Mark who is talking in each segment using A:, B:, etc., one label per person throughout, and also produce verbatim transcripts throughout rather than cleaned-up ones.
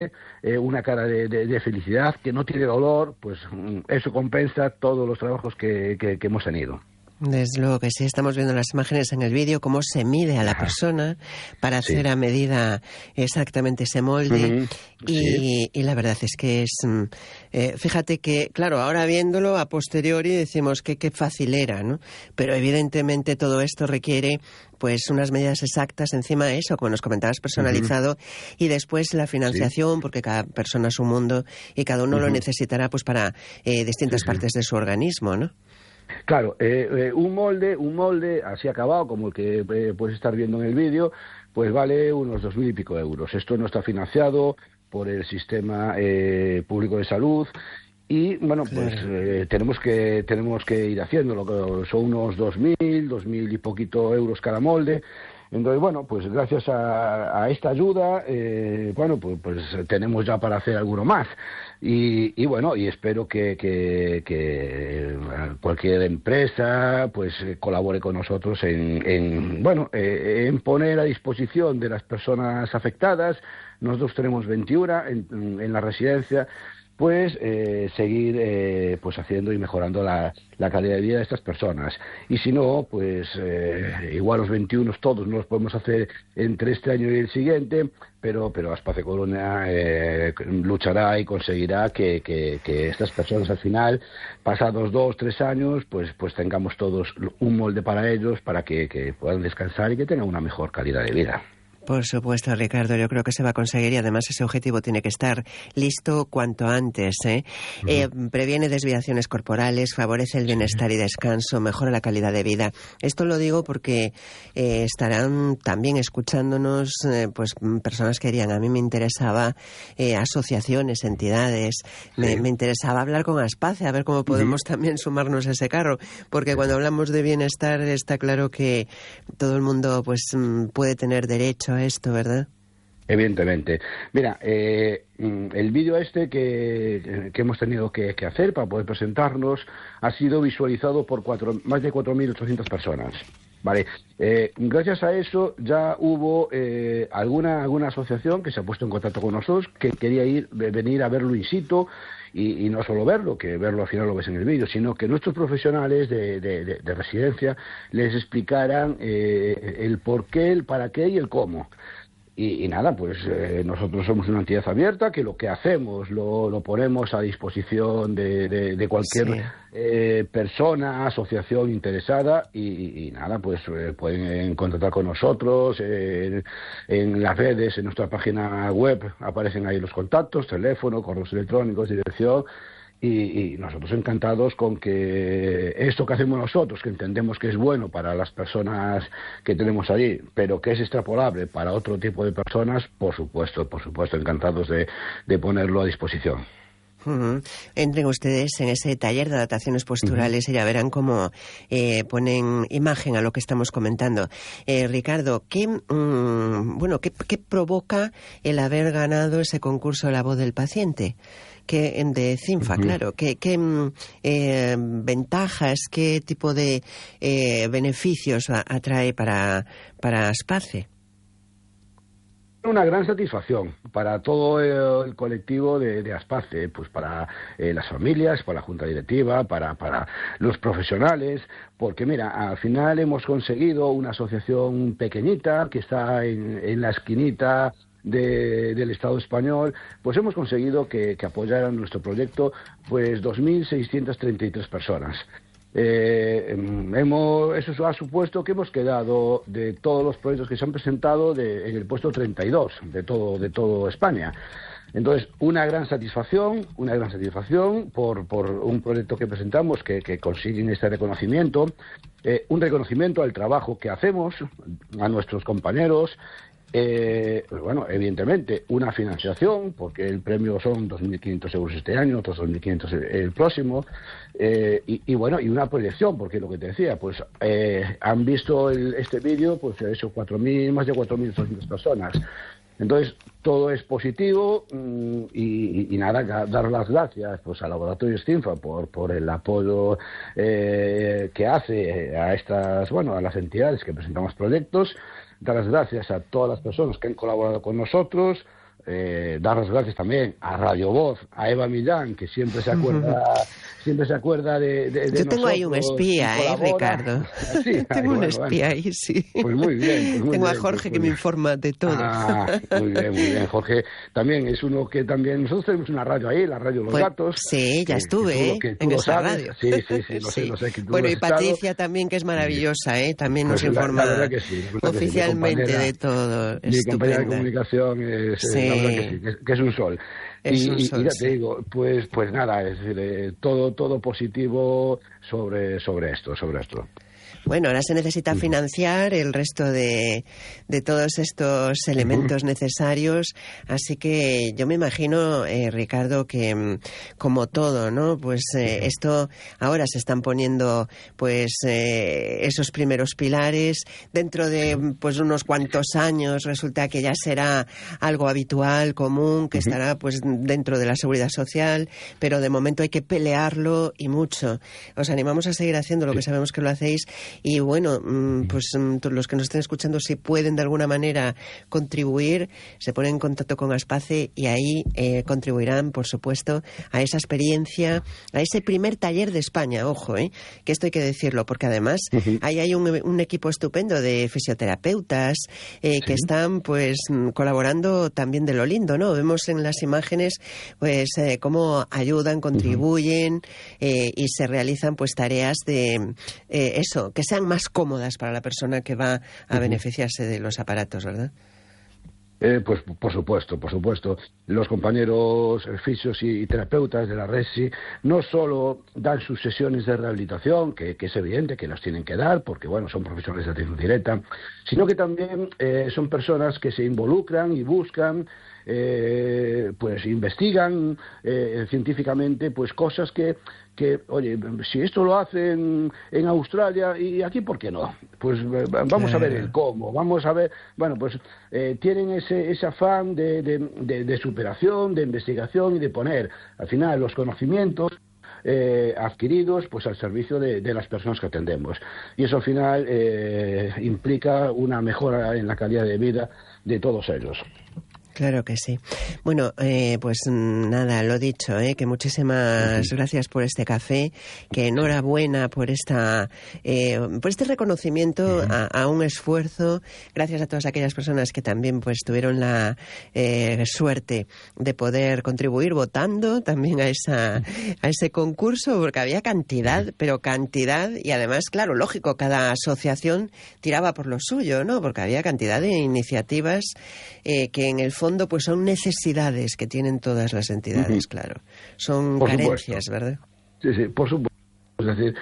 A: eh, una cara de, de, de felicidad, que no tiene dolor, pues eso compensa todos los trabajos que, que, que hemos tenido.
B: Desde luego que sí, estamos viendo las imágenes en el vídeo, cómo se mide a la persona para hacer sí. a medida exactamente ese molde. Uh-huh. y, sí. y la verdad es que es... Eh, fíjate que, claro, ahora viéndolo a posteriori decimos que qué fácil era, ¿no? Pero evidentemente todo esto requiere pues unas medidas exactas encima de eso, como nos comentabas, personalizado, uh-huh. y después la financiación, sí. porque cada persona es un mundo y cada uno uh-huh. lo necesitará pues para eh, distintas sí, partes sí. de su organismo, ¿no?
A: Claro, eh, eh, un molde, un molde así acabado, como el que eh, puedes estar viendo en el vídeo, pues vale unos dos mil y pico euros. Esto no está financiado por el sistema eh, público de salud y, bueno, claro. pues eh, tenemos que tenemos que ir haciéndolo. Son unos dos mil, dos mil y poquito euros cada molde. Entonces, bueno, pues gracias a, a esta ayuda, eh, bueno, pues, pues tenemos ya para hacer alguno más. Y, y bueno, y espero que, que, que cualquier empresa pues colabore con nosotros en, en bueno, eh, en poner a disposición de las personas afectadas. Nosotros tenemos veintiuna en, en la residencia. Pues eh, seguir eh, pues haciendo y mejorando la, la calidad de vida de estas personas. Y si no, pues eh, igual los veintiuno todos no los podemos hacer entre este año y el siguiente, pero pero Aspace Coruña eh, luchará y conseguirá que, que, que estas personas al final, pasados dos, tres años, pues pues tengamos todos un molde para ellos, para que, que puedan descansar y que tengan una mejor calidad de vida.
B: Por supuesto, Ricardo, yo creo que se va a conseguir y además ese objetivo tiene que estar listo cuanto antes, ¿eh? Uh-huh. Eh, previene desviaciones corporales, favorece el bienestar y descanso, mejora la calidad de vida. Esto lo digo porque eh, estarán también escuchándonos eh, pues personas que dirían, a mí me interesaba eh, asociaciones, entidades, sí. me, me interesaba hablar con Aspace, a ver cómo podemos uh-huh. también sumarnos a ese carro, porque cuando hablamos de bienestar está claro que todo el mundo pues puede tener derecho a esto, ¿verdad?
A: Evidentemente. Mira, eh, el vídeo este que, que hemos tenido que, que hacer para poder presentarnos ha sido visualizado por cuatro, más de cuatro mil ochocientas personas. Vale, eh, gracias a eso ya hubo eh, alguna alguna asociación que se ha puesto en contacto con nosotros que quería ir venir a verlo in situ y, y no solo verlo, que verlo al final lo ves en el vídeo, sino que nuestros profesionales de, de, de, de residencia les explicaran eh, el por qué, el para qué y el cómo. Y, y nada, pues eh, nosotros somos una entidad abierta que lo que hacemos lo, lo ponemos a disposición de, de, de cualquier sí. eh, persona, asociación interesada y, y, y nada, pues eh, pueden contactar con nosotros eh, en, en las redes, en nuestra página web aparecen ahí los contactos, teléfono, correos electrónicos, dirección. Y, y nosotros encantados con que esto que hacemos nosotros, que entendemos que es bueno para las personas que tenemos allí, pero que es extrapolable para otro tipo de personas, por supuesto, por supuesto, encantados de, de ponerlo a disposición.
B: Uh-huh. Entren ustedes en ese taller de adaptaciones posturales uh-huh. y ya verán cómo eh, ponen imagen a lo que estamos comentando. Eh, Ricardo, ¿qué, mm, bueno, ¿qué, qué provoca el haber ganado ese concurso La Voz del Paciente? Que de CINFA, uh-huh. claro, ¿qué, qué eh, ventajas, qué tipo de eh, beneficios atrae para, para Aspace?
A: Una gran satisfacción para todo el colectivo de, de Aspace, pues para eh, las familias, para la junta directiva, para, para los profesionales, porque mira, al final hemos conseguido una asociación pequeñita que está en, en la esquinita De, del Estado español, pues hemos conseguido que, que apoyaran nuestro proyecto pues dos mil seiscientas treinta y tres personas. Eh, hemos, eso ha supuesto que hemos quedado de todos los proyectos que se han presentado de, en el puesto treinta y dos de todo, de todo España. Entonces, una gran satisfacción, una gran satisfacción por, por un proyecto que presentamos que, que consiguen este reconocimiento, eh, un reconocimiento al trabajo que hacemos, a nuestros compañeros. Eh, pues bueno, evidentemente, una financiación, porque el premio son dos mil quinientos euros este año, otros dos mil quinientos el, el próximo, eh, y, y bueno, y una proyección, porque lo que te decía, pues eh, han visto el, este vídeo, pues eso, cuatro mil, más de cuatro mil doscientas personas. Entonces, todo es positivo mmm, y, y nada, dar las gracias pues a Laboratorios CINFA por, por el apoyo eh, que hace a estas, bueno, a las entidades que presentamos proyectos. Dar las gracias a todas las personas que han colaborado con nosotros, eh, dar las gracias también a Radio Voz, a Eva Millán, que siempre se acuerda... siempre se acuerda de, de, de
B: Yo tengo ahí un espía, ¿eh, Ricardo?
A: Sí,
B: tengo
A: ay,
B: un
A: bueno,
B: espía
A: bueno.
B: ahí, sí.
A: Pues muy bien. Pues muy
B: tengo
A: bien,
B: a Jorge
A: pues,
B: que me informa de todo.
A: Ah, muy bien, muy bien. Jorge también es uno que también... Nosotros tenemos una radio ahí, la radio Los
B: pues,
A: Gatos.
B: Sí, ya
A: que,
B: estuve,
A: que tú,
B: ¿eh?
A: que tú
B: en
A: lo
B: esa
A: sabes.
B: radio.
A: Sí, sí, sí, lo
B: sí.
A: sé, lo sé. Que tú
B: bueno,
A: lo
B: y
A: has
B: Patricia
A: estado.
B: también, que es maravillosa, ¿eh? También nos
A: Pues la,
B: informa
A: la verdad que sí, la verdad
B: oficialmente
A: que sí. Mi
B: de todo.
A: Mi compañera de
B: Estupenda.
A: comunicación es,
B: Sí.
A: la verdad que sí, que, que es un sol.
B: Es
A: y,
B: un
A: y-
B: sol,
A: y ya
B: sí.
A: te digo, pues pues nada, es decir, eh, todo todo positivo sobre sobre esto, sobre esto.
B: Bueno, ahora se necesita financiar el resto de, de todos estos elementos necesarios, así que yo me imagino, eh, Ricardo, que mm, como todo, ¿no? Pues eh, esto ahora se están poniendo, pues eh, esos primeros pilares. Dentro de pues unos cuantos años resulta que ya será algo habitual, común, que estará pues dentro de la seguridad social, pero de momento hay que pelearlo y mucho. Os animamos a seguir haciendo lo que sabemos que lo hacéis. Y bueno, pues los que nos estén escuchando, si pueden de alguna manera contribuir, se ponen en contacto con Aspace y ahí eh, contribuirán, por supuesto, a esa experiencia, a ese primer taller de España, ojo, eh, que esto hay que decirlo, porque además uh-huh. ahí hay un, un equipo estupendo de fisioterapeutas eh, sí. que están pues colaborando también de lo lindo, ¿no? Vemos en las imágenes pues eh, cómo ayudan, contribuyen uh-huh. eh, y se realizan pues tareas de... Eh, eso, que sean más cómodas para la persona que va a uh-huh. beneficiarse de los aparatos, ¿verdad?
A: Eh, pues por supuesto, por supuesto. Los compañeros fisios y, y terapeutas de la RESI no solo dan sus sesiones de rehabilitación, que, que es evidente que las tienen que dar, porque bueno, son profesionales de atención directa, sino que también eh, son personas que se involucran y buscan Eh, pues investigan eh, científicamente pues cosas que, que, oye, si esto lo hacen en Australia y aquí, ¿por qué no? Pues eh, vamos claro. a ver el cómo, vamos a ver, bueno, pues eh, tienen ese, ese afán de, de, de, de superación, de investigación y de poner al final los conocimientos Eh, adquiridos pues al servicio de, de las personas que atendemos, y eso al final eh, implica una mejora en la calidad de vida de todos ellos.
B: Claro que sí. Bueno, eh, pues nada, lo dicho, ¿eh? que muchísimas uh-huh. gracias por este café, que enhorabuena por esta, eh, por este reconocimiento uh-huh. a, a un esfuerzo. Gracias a todas aquellas personas que también pues tuvieron la eh, suerte de poder contribuir votando también a esa, a ese concurso, porque había cantidad, pero cantidad, y además, claro, lógico, cada asociación tiraba por lo suyo, ¿no? Porque había cantidad de iniciativas eh, que en el fondo pues son necesidades que tienen todas las entidades, uh-huh. claro. Son por carencias, supuesto. ¿Verdad?
A: Sí, sí, por supuesto. Es decir,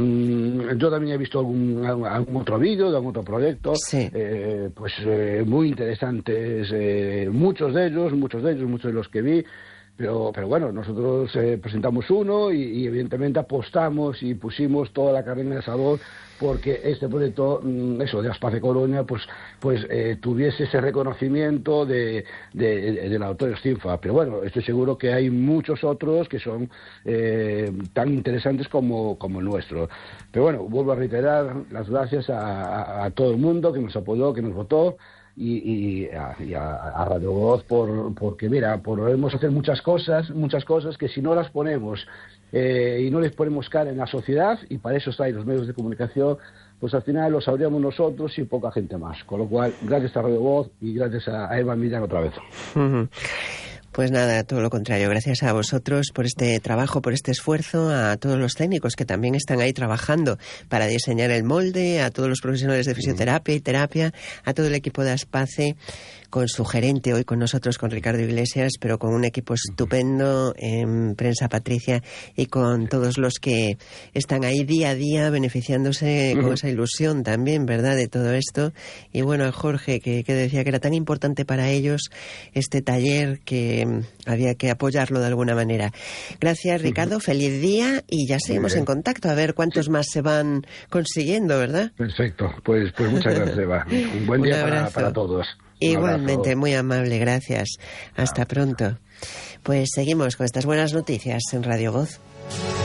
A: mmm, yo también he visto algún, algún otro vídeo de algún otro proyecto,
B: sí.
A: eh, pues eh, muy interesantes, eh, muchos de ellos, muchos de ellos, muchos de los que vi. Pero, pero bueno, nosotros eh, presentamos uno y, y evidentemente apostamos y pusimos toda la carne en el asador porque este proyecto, eso, de Aspace Coruña, pues pues eh, tuviese ese reconocimiento de, de, de, del autor Stinfa. Pero bueno, estoy seguro que hay muchos otros que son eh, tan interesantes como, como el nuestro. Pero bueno, vuelvo a reiterar las gracias a, a, a todo el mundo que nos apoyó, que nos votó. Y, y, a, y a, a Radio Voz por, porque mira, podemos hacer muchas cosas, muchas cosas que si no las ponemos eh, y no les ponemos cara en la sociedad, y para eso están los medios de comunicación, pues al final lo sabríamos nosotros y poca gente más. Con lo cual, gracias a Radio Voz y gracias a, a Eva Millán otra vez.
B: Uh-huh. Pues nada, todo lo contrario. Gracias a vosotros por este trabajo, por este esfuerzo, a todos los técnicos que también están ahí trabajando para diseñar el molde, a todos los profesionales de fisioterapia y terapia, a todo el equipo de Aspace, con su gerente hoy con nosotros, con Ricardo Iglesias, pero con un equipo estupendo en Prensa Patricia y con todos los que están ahí día a día beneficiándose con esa ilusión también, ¿verdad?, de todo esto. Y bueno, a Jorge, que, que decía que era tan importante para ellos este taller que había que apoyarlo de alguna manera. Gracias, Ricardo, feliz día y ya seguimos en contacto a ver cuántos sí. más se van consiguiendo, ¿verdad?
A: Perfecto, pues, pues muchas gracias, Eva. Un buen día para, para todos.
B: Igualmente, muy amable, gracias. Hasta pronto. Pues seguimos con estas buenas noticias en Radio Voz.